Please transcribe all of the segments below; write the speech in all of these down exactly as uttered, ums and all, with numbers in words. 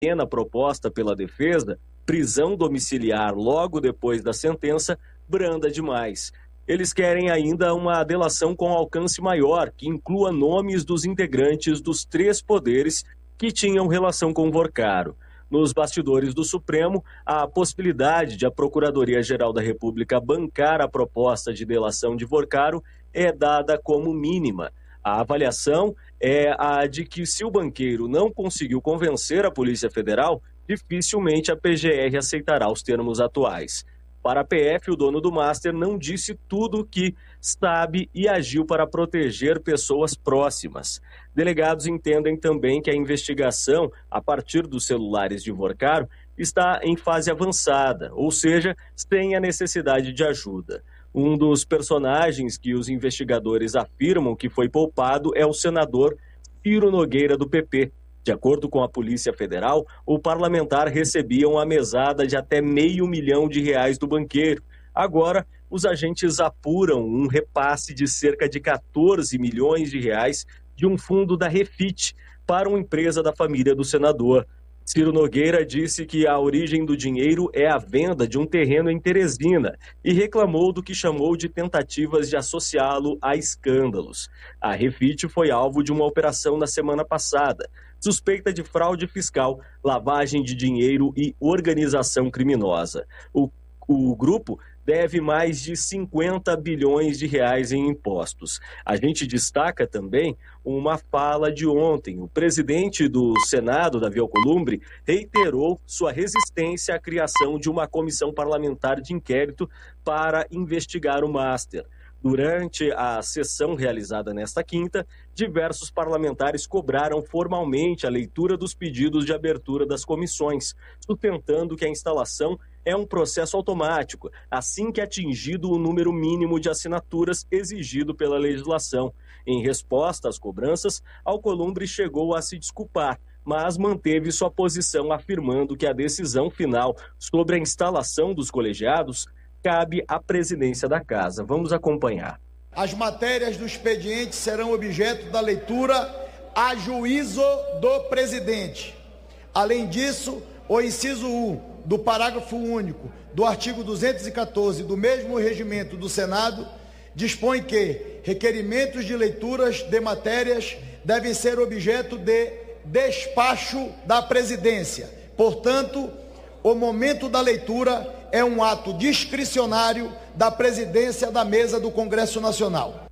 pena proposta pela defesa, prisão domiciliar logo depois da sentença, branda demais. Eles querem ainda uma delação com alcance maior, que inclua nomes dos integrantes dos três poderes que tinham relação com Vorcaro. Nos bastidores do Supremo, a possibilidade de a Procuradoria-Geral da República bancar a proposta de delação de Vorcaro é dada como mínima. A avaliação é a de que, se o banqueiro não conseguiu convencer a Polícia Federal, dificilmente a P G R aceitará os termos atuais. Para a P F, o dono do Master não disse tudo o que sabe e agiu para proteger pessoas próximas. Delegados entendem também que a investigação, a partir dos celulares de Vorcaro, está em fase avançada, ou seja, sem a necessidade de ajuda. Um dos personagens que os investigadores afirmam que foi poupado é o senador Ciro Nogueira, do P P. De acordo com a Polícia Federal, o parlamentar recebia uma mesada de até meio milhão de reais do banqueiro. Agora, os agentes apuram um repasse de cerca de quatorze milhões de reais de um fundo da Refit para uma empresa da família do senador. Ciro Nogueira disse que a origem do dinheiro é a venda de um terreno em Teresina e reclamou do que chamou de tentativas de associá-lo a escândalos. A Refit foi alvo de uma operação na semana passada, suspeita de fraude fiscal, lavagem de dinheiro e organização criminosa. O, o grupo deve mais de cinquenta bilhões de reais em impostos. A gente destaca também uma fala de ontem. O presidente do Senado, Davi Alcolumbre, reiterou sua resistência à criação de uma comissão parlamentar de inquérito para investigar o Master. Durante a sessão realizada nesta quinta, diversos parlamentares cobraram formalmente a leitura dos pedidos de abertura das comissões, sustentando que a instalação é um processo automático, assim que atingido o número mínimo de assinaturas exigido pela legislação. Em resposta às cobranças, Alcolumbre chegou a se desculpar, mas manteve sua posição afirmando que a decisão final sobre a instalação dos colegiados cabe à presidência da Casa. Vamos acompanhar. As matérias do expediente serão objeto da leitura a juízo do presidente. Além disso, o inciso um do parágrafo único do artigo duzentos e quatorze do mesmo regimento do Senado dispõe que requerimentos de leituras de matérias devem ser objeto de despacho da presidência. Portanto, o momento da leitura é um ato discricionário da presidência da mesa do Congresso Nacional.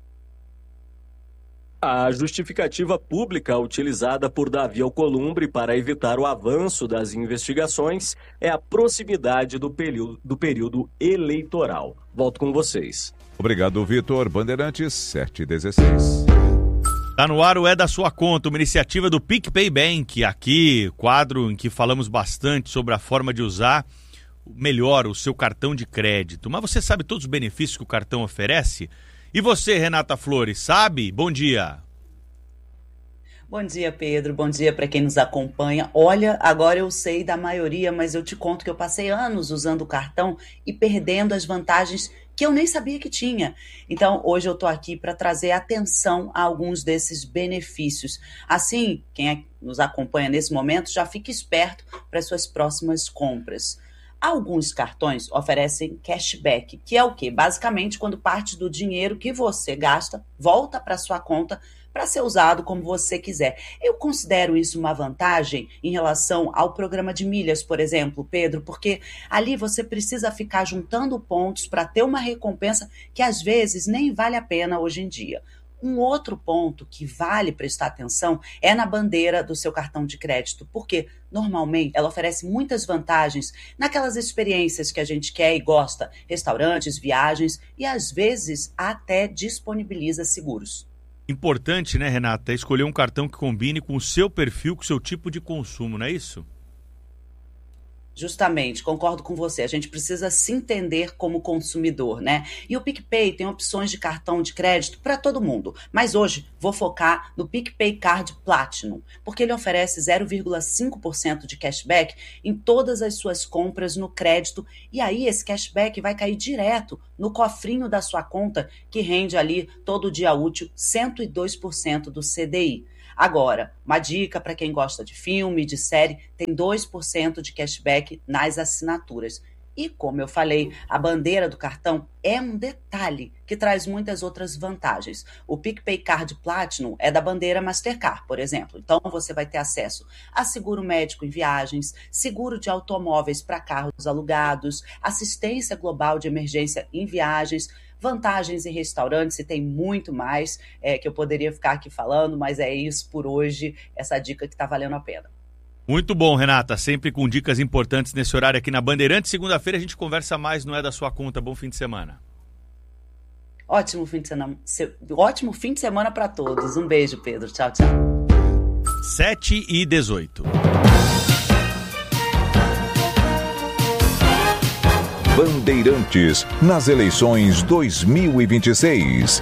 A justificativa pública utilizada por Davi Alcolumbre para evitar o avanço das investigações é a proximidade do período, do período eleitoral. Volto com vocês. Obrigado, Vitor. Bandeirantes, sete e dezesseis. Tá no ar o É da Sua Conta, uma iniciativa do PicPay Bank. Aqui, quadro em que falamos bastante sobre a forma de usar melhor o seu cartão de crédito. Mas você sabe todos os benefícios que o cartão oferece? E você, Renata Flores, sabe? Bom dia. Bom dia, Pedro. Bom dia para quem nos acompanha. Olha, agora eu sei da maioria, mas eu te conto que eu passei anos usando o cartão e perdendo as vantagens que eu nem sabia que tinha. Então, hoje eu estou aqui para trazer atenção a alguns desses benefícios. Assim, quem é, nos acompanha nesse momento já fica esperto para as suas próximas compras. Alguns cartões oferecem cashback, que é o quê? Basicamente, quando parte do dinheiro que você gasta volta para sua conta para ser usado como você quiser. Eu considero isso uma vantagem em relação ao programa de milhas, por exemplo, Pedro, porque ali você precisa ficar juntando pontos para ter uma recompensa que às vezes nem vale a pena hoje em dia. Um outro ponto que vale prestar atenção é na bandeira do seu cartão de crédito, porque normalmente ela oferece muitas vantagens naquelas experiências que a gente quer e gosta, restaurantes, viagens e às vezes até disponibiliza seguros. Importante, né, Renata, é escolher um cartão que combine com o seu perfil, com o seu tipo de consumo, não é isso? Justamente, concordo com você. A gente precisa se entender como consumidor, né? E o PicPay tem opções de cartão de crédito para todo mundo. Mas hoje vou focar no PicPay Card Platinum, porque ele oferece zero vírgula cinco por cento de cashback em todas as suas compras no crédito. E aí esse cashback vai cair direto no cofrinho da sua conta, que rende ali todo dia útil cento e dois por cento do C D I. Agora, uma dica para quem gosta de filme, de série, tem dois por cento de cashback nas assinaturas. E, como eu falei, a bandeira do cartão é um detalhe que traz muitas outras vantagens. O PicPay Card Platinum é da bandeira Mastercard, por exemplo. Então, você vai ter acesso a seguro médico em viagens, seguro de automóveis para carros alugados, assistência global de emergência em viagens, vantagens em restaurantes, e tem muito mais é, que eu poderia ficar aqui falando, mas é isso por hoje, essa dica que está valendo a pena. Muito bom, Renata, sempre com dicas importantes nesse horário aqui na Bandeirantes. Segunda-feira a gente conversa mais, não é da sua conta. Bom fim de semana. Ótimo fim de semana, ótimo fim de semana para todos. Um beijo, Pedro. Tchau, tchau. sete e dezoito. Bandeirantes nas eleições dois mil e vinte e seis.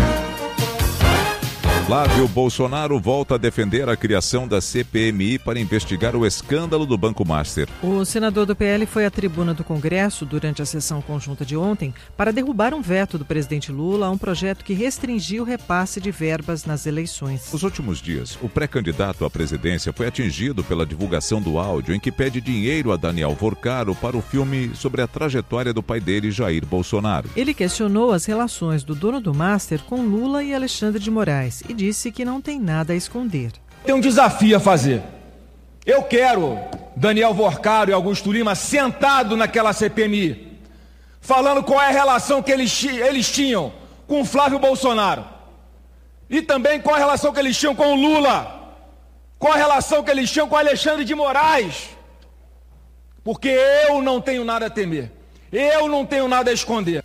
Flávio Bolsonaro volta a defender a criação da C P M I para investigar o escândalo do Banco Master. O senador do P L foi à tribuna do Congresso durante a sessão conjunta de ontem para derrubar um veto do presidente Lula a um projeto que restringiu o repasse de verbas nas eleições. Nos últimos dias, o pré-candidato à presidência foi atingido pela divulgação do áudio em que pede dinheiro a Daniel Vorcaro para o filme sobre a trajetória do pai dele, Jair Bolsonaro. Ele questionou as relações do dono do Master com Lula e Alexandre de Moraes e disse que não tem nada a esconder. Tem um desafio a fazer. Eu quero Daniel Vorcaro e Augusto Lima sentado naquela C P M I, falando qual é a relação que eles, eles tinham com o Flávio Bolsonaro e também qual a relação que eles tinham com o Lula, qual a relação que eles tinham com o Alexandre de Moraes, porque eu não tenho nada a temer, eu não tenho nada a esconder.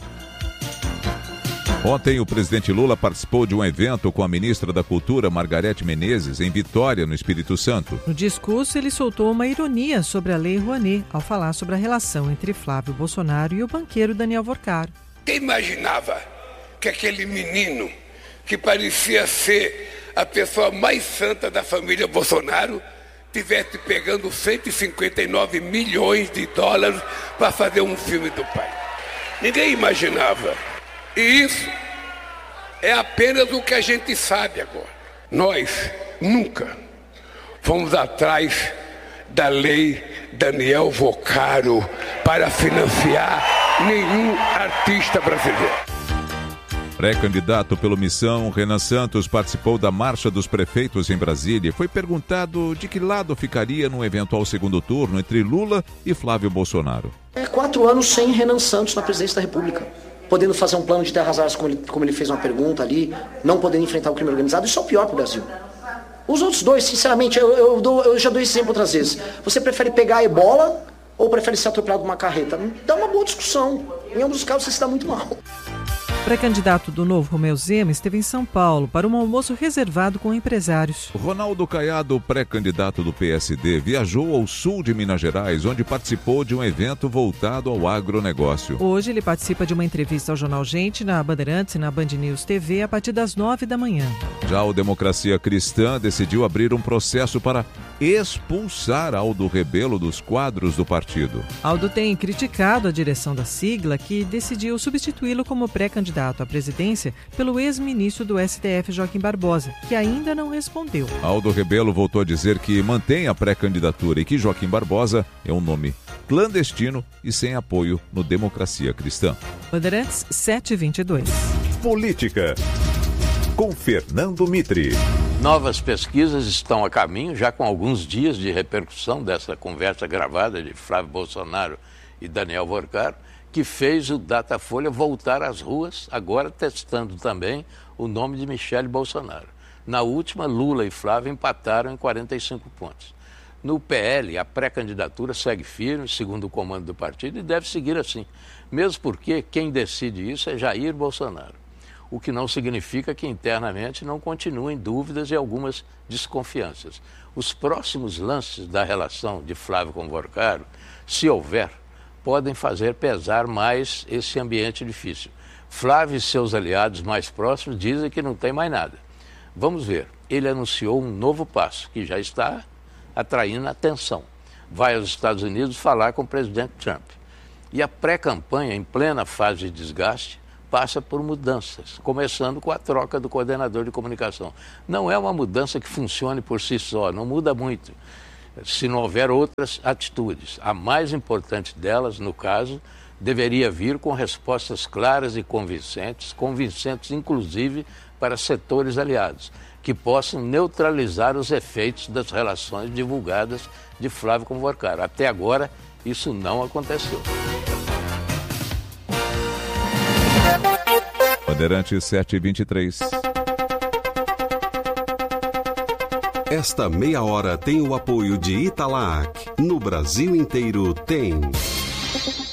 Ontem, o presidente Lula participou de um evento com a ministra da Cultura, Margarete Menezes, em Vitória, no Espírito Santo. No discurso, ele soltou uma ironia sobre a Lei Rouanet, ao falar sobre a relação entre Flávio Bolsonaro e o banqueiro Daniel Vorcaro. Quem imaginava que aquele menino, que parecia ser a pessoa mais santa da família Bolsonaro, tivesse pegando cento e cinquenta e nove milhões de dólares para fazer um filme do pai? Ninguém imaginava. E isso é apenas o que a gente sabe agora. Nós nunca fomos atrás da lei Daniel Vorcaro para financiar nenhum artista brasileiro. Pré-candidato pelo Missão, Renan Santos participou da Marcha dos Prefeitos em Brasília e foi perguntado de que lado ficaria num eventual segundo turno entre Lula e Flávio Bolsonaro. É quatro anos sem Renan Santos na presidência da República, podendo fazer um plano de terras raras, como ele, como ele fez uma pergunta ali, não podendo enfrentar o crime organizado. Isso é o pior para o Brasil. Os outros dois, sinceramente, eu, eu, dou, eu já dou esse exemplo outras vezes. Você prefere pegar a ebola ou prefere ser atropelado por uma carreta? Dá uma boa discussão. Em ambos os casos, você se dá muito mal. Pré-candidato do Novo, Romeu Zema, esteve em São Paulo para um almoço reservado com empresários. Ronaldo Caiado, pré-candidato do P S D, viajou ao sul de Minas Gerais, onde participou de um evento voltado ao agronegócio. Hoje ele participa de uma entrevista ao Jornal Gente, na Bandeirantes e na Band News T V, a partir das nove da manhã. Já o Democracia Cristã decidiu abrir um processo para expulsar Aldo Rebelo dos quadros do partido. Aldo tem criticado a direção da sigla, que decidiu substituí-lo como pré-candidato à presidência pelo ex-ministro do S T F, Joaquim Barbosa, que ainda não respondeu. Aldo Rebelo voltou a dizer que mantém a pré-candidatura e que Joaquim Barbosa é um nome clandestino e sem apoio no Democracia Cristã. Bandeirantes sete e vinte e dois. Política, com Fernando Mitre. Novas pesquisas estão a caminho, já com alguns dias de repercussão dessa conversa gravada de Flávio Bolsonaro e Daniel Vorcaro, que fez o Datafolha voltar às ruas, agora testando também o nome de Michele Bolsonaro. Na última, Lula e Flávio empataram em quarenta e cinco pontos. No P L, a pré-candidatura segue firme, segundo o comando do partido, e deve seguir assim, mesmo porque quem decide isso é Jair Bolsonaro, o que não significa que internamente não continuem dúvidas e algumas desconfianças. Os próximos lances da relação de Flávio com Vorcaro, se houver, podem fazer pesar mais esse ambiente difícil. Flávio e seus aliados mais próximos dizem que não tem mais nada. Vamos ver. Ele anunciou um novo passo, que já está atraindo atenção. Vai aos Estados Unidos falar com o presidente Trump. E a pré-campanha, em plena fase de desgaste, passa por mudanças, começando com a troca do coordenador de comunicação. Não é uma mudança que funcione por si só, não muda muito, se não houver outras atitudes. A mais importante delas, no caso, deveria vir com respostas claras e convincentes, convincentes inclusive para setores aliados, que possam neutralizar os efeitos das relações divulgadas de Flávio com Vorcar. Até agora, isso não aconteceu. Bandeirantes sete e vinte e três. Esta meia hora tem o apoio de Italac. No Brasil inteiro tem.